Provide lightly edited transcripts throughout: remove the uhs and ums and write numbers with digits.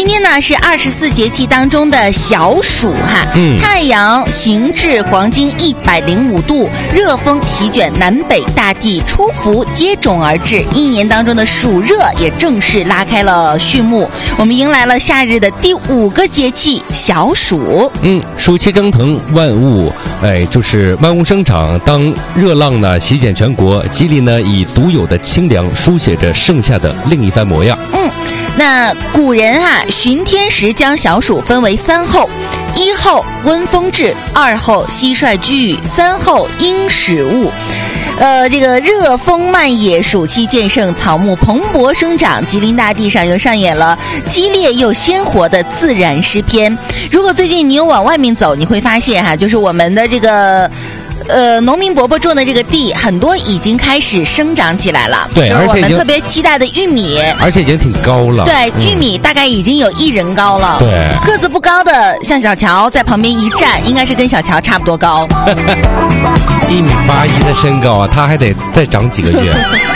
天呢是24节气当中的小暑哈，太阳行至黄金105度，热风席卷南北大地，初伏接踵而至，一年当中的暑热也正式拉开了序幕，我们迎来了夏日的第5个节气小暑。 暑气蒸腾，万物就是万物生长。当热浪呢席卷全国，吉林呢以独有的清凉书写着盛夏的另一番模样。 那古人巡天时将小暑分为3候：1候温风至，2候蟋蟀居羽，3候鹰始兀。这个热风漫野，暑气渐盛，草木蓬勃生长，吉林大地上又上演了激烈又鲜活的自然诗篇。如果最近你有往外面走，你会发现就是我们的这个农民伯伯种的这个地很多已经开始生长起来了。 对，而且我们特别期待的玉米， 而且已经挺高了。 对，玉米大概已经有1人高了。 对， 个子不高的像小乔在旁边一站，应该是跟小乔差不多高。 1.81米的身高他还得再长几个月。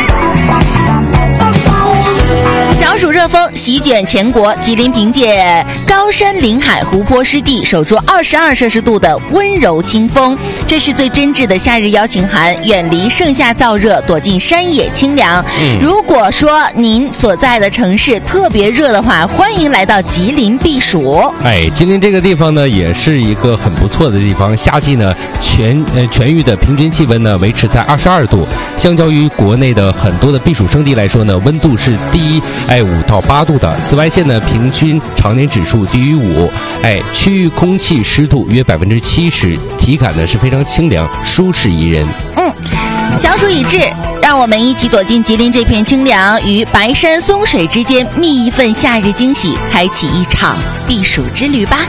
小暑热风席卷全国，吉林凭借高山临海、湖泊湿地，守住22摄氏度的温柔清风。这是最真挚的夏日邀请函，远离盛夏燥热，躲进山野清凉。如果说您所在的城市特别热的话，欢迎来到吉林避暑。 吉林这个地方呢，也是一个很不错的地方。夏季呢，全域的平均气温呢维持在22度，相较于国内的很多的避暑胜地来说呢，温度是低5到8度的。紫外线呢，平均常年指数低于5。区域空气湿度约70%，体感呢是非常清凉、舒适宜人。 小暑已至，让我们一起躲进吉林这片清凉，与白山松水之间觅一份夏日惊喜，开启一场避暑之旅吧。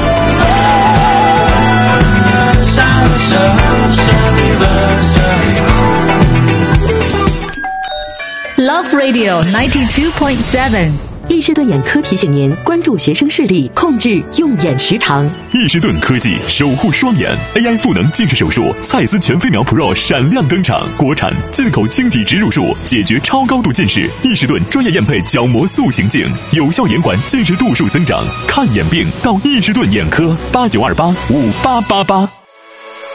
Love Radio 92.7。 易士顿眼科提醒您关注学生视力，控制用眼时长。 易士顿科技守护双眼 AI 赋能近视手术，蔡司全飞秒 Pro 闪亮登场，国产进口晶体植入术，解决超高度近视。易士顿专业验配角膜塑形镜，有效延缓近视度数增长。看眼病到易士顿眼科，89285888。